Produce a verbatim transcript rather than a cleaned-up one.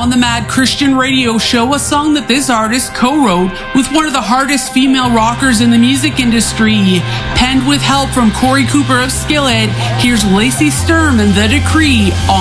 on the Mad Christian Radio Show, a song that this artist co-wrote with one of the hardest female rockers in the music industry. Penned with help from Corey Cooper of Skillet, here's Lacey Sturm and The Decree on